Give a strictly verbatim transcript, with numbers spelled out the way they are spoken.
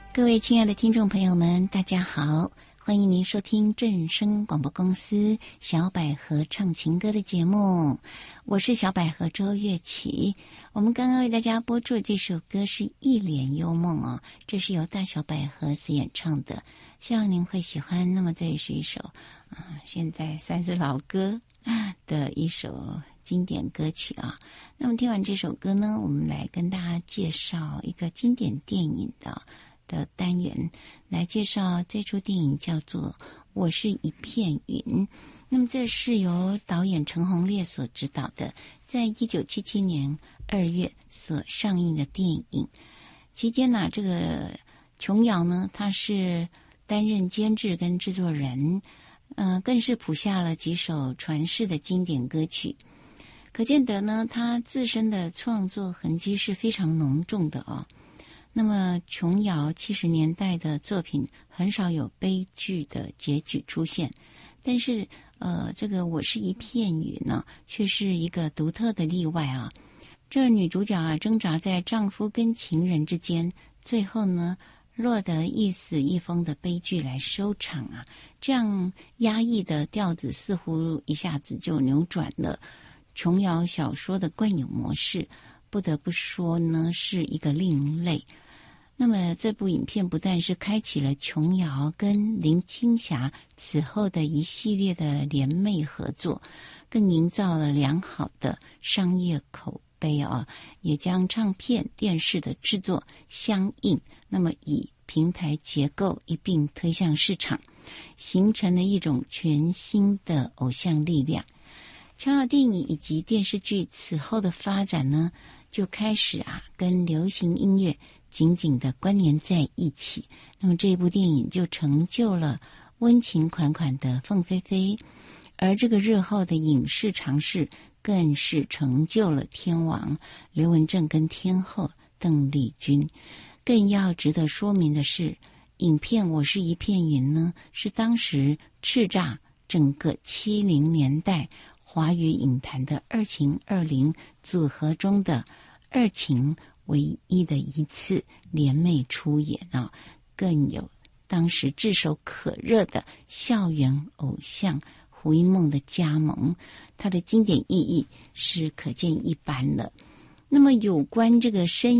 各位亲爱的听众朋友们，大家好，欢迎您收听正声广播公司小百合唱情歌的节目，我是小百合周月琪。我们刚刚为大家播出的这首歌是《一帘幽梦》哦，这是由大小百合所演唱的，希望您会喜欢。那么这也是一首啊，现在算是老歌的一首经典歌曲啊。那么听完这首歌呢，我们来跟大家介绍一个经典电影的的单元，来介绍这出电影叫做《我是一片云》。那么这是由导演陈鸿烈所执导的，在一九七七年二月所上映的电影。期间呢、啊，这个琼瑶呢，他是担任监制跟制作人，呃，更是谱下了几首传世的经典歌曲。可见得呢，他自身的创作痕迹是非常浓重的哦。那么琼瑶七十年代的作品很少有悲剧的结局出现，但是呃，这个我是一片云呢，却是一个独特的例外啊。这女主角啊，挣扎在丈夫跟情人之间，最后呢，落得一死一疯的悲剧来收场啊。这样压抑的调子似乎一下子就扭转了琼瑶小说的惯有模式，不得不说呢，是一个另类。那么这部影片不但是开启了琼瑶跟林青霞此后的一系列的联袂合作，更营造了良好的商业口碑啊，也将唱片电视的制作相应，那么以平台结构一并推向市场，形成了一种全新的偶像力量。琼瑶电影以及电视剧此后的发展呢，就开始啊跟流行音乐紧紧的关联在一起。那么这部电影就成就了温情款款的凤飞飞，而这个日后的影视尝试更是成就了天王刘文正跟天后邓丽君。更要值得说明的是，影片《我是一片云》呢，是当时叱咤整个七零年代华语影坛的二秦二林组合中的二秦唯一的一次联袂出演啊，更有当时炙手可热的校园偶像胡因梦的加盟，它的经典意义是可见一斑了。那么有关这个声